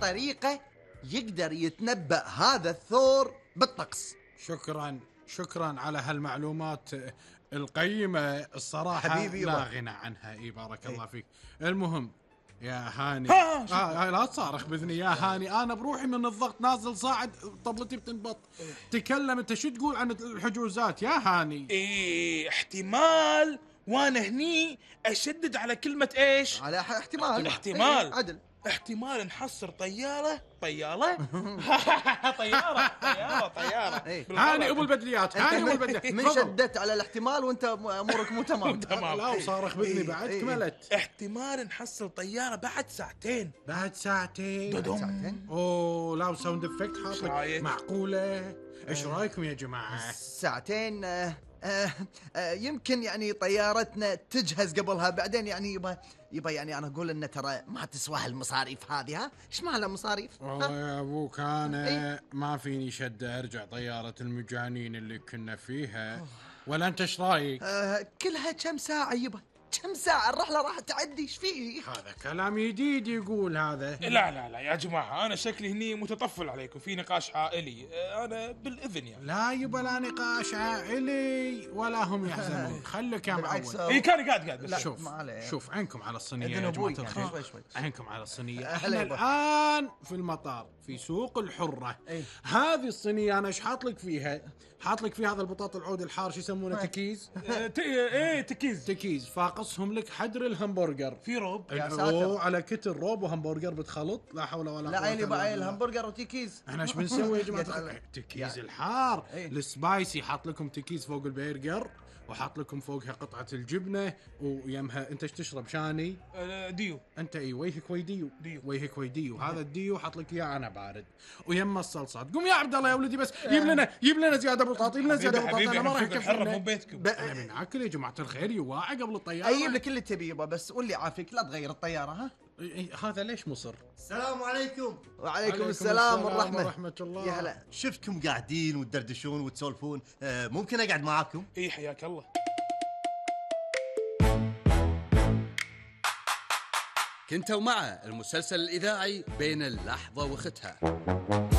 طريقة يقدر يتنبأ هذا الثور بالطقس. شكرا على هالمعلومات القيمة الصراحة. حبيبي لا يبا. غنى عنها. بارك الله فيك. المهم يا هاني، لا تصارخ بإذني يا هاني، أنا بروحي من الضغط نازل صاعد، طبلتي بتنبط. تكلم أنت، شو تقول عن الحجوزات يا هاني؟ احتمال، وانا هني اشدد على كلمة ايش؟ على احتمال. عدل. احتمال نحصر طيارة طيارة. هاني ابو البدليات، من شدت على الاحتمال وانت امورك مو تمام. لا وصارخ بإذني بعد كملت. احتمال نحصل طيارة بعد ساعتين. ساعتين. اوه لا، وساوند افكت حاطلك. معقولة؟ ايش رايكم يا جماعة؟ ساعتين. يمكن يعني طيارتنا تجهز قبلها، بعدين يعني يبا يعني انا اقول ان ترى ما تسوى هالمصاريف هذه. ها ايش مالها مصاريف؟ والله يا ابوك انا ما فيني شد ارجع طيارة المجانين اللي كنا فيها، ولا انت ايش رايك؟ كلها كم ساعة يبا، كم ساعة الرحلة راح تعدي، ايش فيه؟ هذا كلام جديد يقول هذا. لا يا جماعة، أنا شكلي هني متطفل عليكم في نقاش عائلي. أنا بالإذن يعني. لا يبا، لا نقاش عائلي ولا هم يحزنون. خليك يا معود. كان قاعد بس. شوف عينكم على الصينية يا جماعة الخير. شوي. عينكم على الصينية. احنا الآن في المطار في سوق الحرة. هذه الصينية أنا ايش حاط لك فيها؟ حاط لك فيها هذا البطاط العود الحار، شو يسمونه؟ تكيز. تكيز. فاقصهم لك حدر الهمبرجر في روب. على كتل روب وهمبرجر بتخلط. لا حول ولا قوة. لا عيني بعين الهمبرجر وتكيز. احنا ايش بنسوي يا جماعة؟ تكيز الحار السبايسي. حاط لكم تكيز فوق البرجر، وحاط لكم فوقها قطعة الجبنة، ويمها انت ايش تشرب؟ شاني؟ ديو. انت ويهك ويديو. هذا الديو حط لك اياه انا بارد، ويما الصلصات. قوم يا عبد الله يا ولدي، بس جيب لنا زيادة بطاطا. انا ما راح اكفي. مو بيتكم. انا بناكل يا جماعة الخير، يواعي قبل الطيارة. اجيب لك اللي تبي يبا، بس قول لي عافيك لا تغير الطيارة. ها هذا ليش مصر؟ السلام عليكم. وعليكم السلام ورحمة الله. يا هلا. شفتكم قاعدين وتدردشون وتسولفون، ممكن اقعد معاكم؟ حياك الله. كنتوا مع المسلسل الإذاعي بين اللحظة وختها.